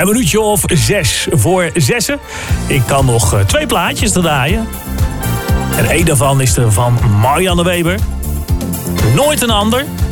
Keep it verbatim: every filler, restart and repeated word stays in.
Een minuutje of zes voor zessen. Ik kan nog twee plaatjes draaien. En één daarvan is er van Marianne Weber. Nooit een ander.